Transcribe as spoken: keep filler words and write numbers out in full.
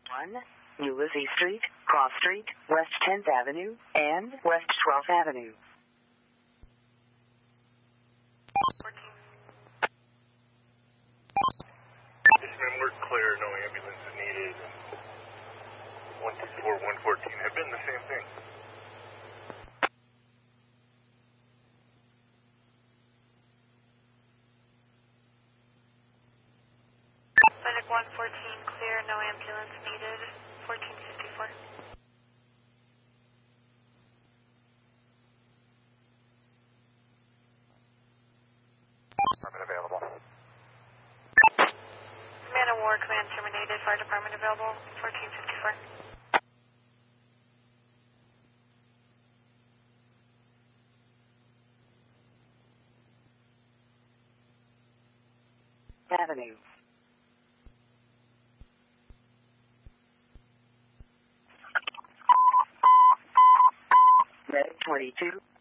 one, Ulysses Street, Cross Street, West tenth Avenue, and West twelfth Avenue. Yes, ma'am, we're clear. No ambulance is needed. one sixty-four, one fourteen have been the same thing. Clinic one fourteen, clear, no ambulance needed, fourteen fifty-four. Department available. Man of war, command terminated, fire department available, fourteen fifty-four. Avenue. Red twenty-two.